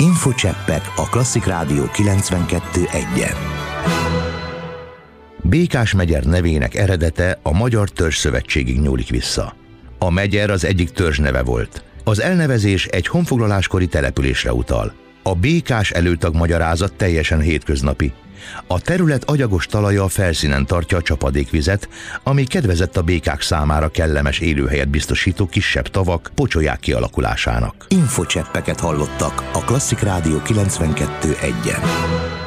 Infocseppek a Klasszik Rádió 92.1-en. Békás-megyer nevének eredete a Magyar Törzsszövetségig nyúlik vissza. A megyer az egyik törzs neve volt. Az elnevezés egy honfoglaláskori településre utal. A békás előtag magyarázat teljesen hétköznapi. A terület agyagos talaja a felszínen tartja a csapadékvizet, ami kedvezett a békák számára kellemes élőhelyet biztosító kisebb tavak, pocsolyák kialakulásának. Infocseppeket hallottak a Klasszik Rádió 92.1-en.